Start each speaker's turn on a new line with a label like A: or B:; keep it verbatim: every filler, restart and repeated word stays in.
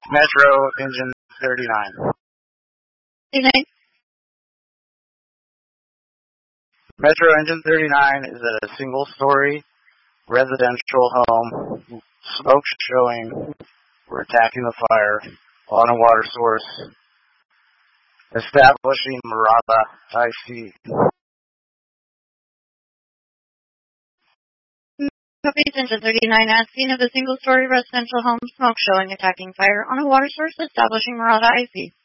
A: Metro Engine thirty-nine.
B: thirty-nine.
A: Metro Engine thirty-nine is a single-story residential home. Smoke showing. We're attacking the fire on a water source. Establishing Marada I C.
B: Copies Engine thirty-nine as scene of a single-story residential home. Smoke showing attacking fire on a water source. Establishing Marada I C.